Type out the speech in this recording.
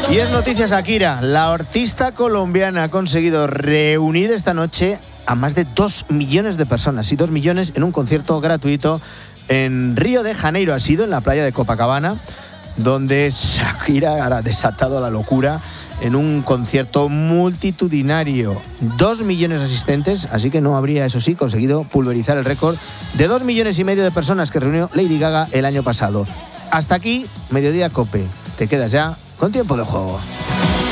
Y es noticia Shakira. La artista colombiana ha conseguido reunir esta noche a más de 2 millones de personas. Sí, 2 millones en un concierto gratuito en Río de Janeiro. Ha sido en la playa de Copacabana, donde Shakira ha desatado la locura en un concierto multitudinario. 2 millones de asistentes, así que no habría, eso sí, conseguido pulverizar el récord de 2,5 millones de personas que reunió Lady Gaga el año pasado. Hasta aquí, Mediodía Cope. Te quedas ya con tiempo de juego.